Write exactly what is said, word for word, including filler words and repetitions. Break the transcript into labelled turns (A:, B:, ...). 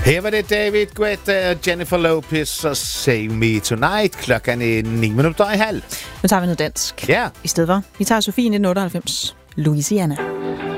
A: Her var det David Guetta og Jennifer Lopez og Save Me Tonight. Klokken er ni minutter i halv.
B: Nu tager vi noget dansk.
A: Ja.
B: I stedet for. Vi tager Sofie nitten otteoghalvfems. Louisiana.